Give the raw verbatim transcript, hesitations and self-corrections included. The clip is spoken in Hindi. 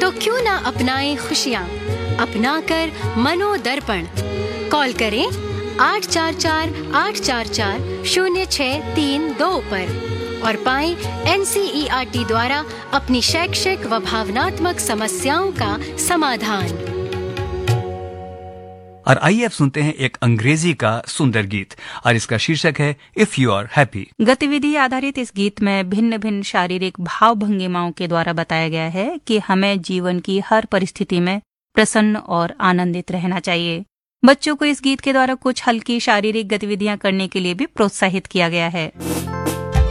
तो क्यों ना अपनाएं खुशियाँ, अपना कर मनोदर्पण। कॉल करें आठ चार चार आठ चार चार शून्य छः तीन दो पर और पाएं N C E R T द्वारा अपनी शैक्षिक व भावनात्मक समस्याओं का समाधान। और आइए अब सुनते हैं एक अंग्रेजी का सुंदर गीत और इसका शीर्षक है इफ यू आर हैप्पी। गतिविधि आधारित इस गीत में भिन्न भिन्न शारीरिक भाव भंगिमाओं के द्वारा बताया गया है कि हमें जीवन की हर परिस्थिति में प्रसन्न और आनंदित रहना चाहिए। बच्चों को इस गीत के द्वारा कुछ हल्की शारीरिक गतिविधियां करने के लिए भी प्रोत्साहित किया गया है।